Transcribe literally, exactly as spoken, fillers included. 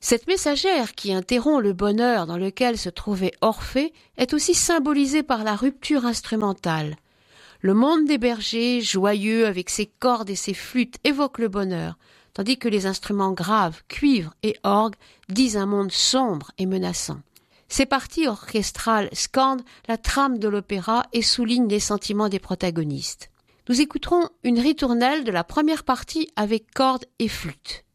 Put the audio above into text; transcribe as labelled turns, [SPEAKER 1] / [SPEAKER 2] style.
[SPEAKER 1] Cette messagère qui interrompt le bonheur dans lequel se trouvait Orphée est aussi symbolisée par la rupture instrumentale. Le monde des bergers, joyeux avec ses cordes et ses flûtes, évoque le bonheur, tandis que les instruments graves, cuivres et orgues disent un monde sombre et menaçant. Ces parties orchestrales scandent la trame de l'opéra et soulignent les sentiments des protagonistes. Nous écouterons une ritournelle de la première partie avec cordes et flûte.